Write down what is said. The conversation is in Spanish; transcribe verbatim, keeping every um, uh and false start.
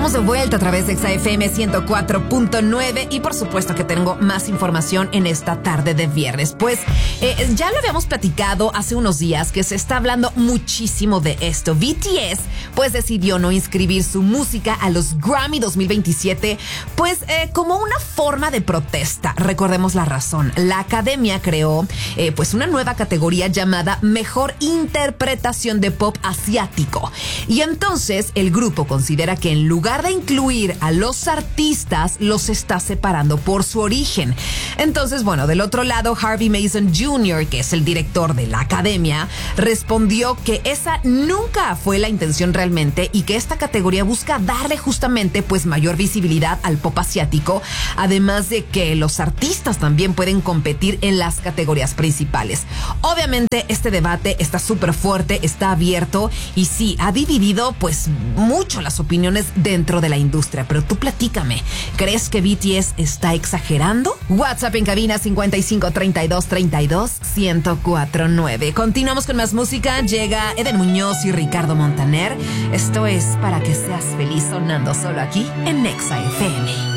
Estamos de vuelta a través de Exa F M ciento cuatro punto nueve y por supuesto que tengo más información en esta tarde de viernes. Pues eh, ya lo habíamos platicado hace unos días que se está hablando muchísimo de esto. B T S pues decidió no inscribir su música a los Grammy dos mil veintisiete pues eh, como una forma de protesta. Recordemos la razón. La academia creó eh, pues una nueva categoría llamada Mejor Interpretación de Pop Asiático. Y entonces el grupo considera que en lugar de incluir a los artistas, los está separando por su origen. Entonces, bueno, del otro lado, Harvey Mason junior, que es el director de la academia, respondió que esa nunca fue la intención realmente y que esta categoría busca darle justamente pues mayor visibilidad al pop asiático, además de que los artistas también pueden competir en las categorías principales. Obviamente este debate está súper fuerte, está abierto y sí, ha dividido pues mucho las opiniones dentro de la industria, pero tú platícame, ¿crees que B T S está exagerando? WhatsApp en cabina cincuenta y cinco treinta y dos treinta y dos ciento cuatro nueve. Continuamos con más música, llega Eden Muñoz y Ricardo Montaner. Esto es Para que seas feliz, sonando solo aquí en Exa F M.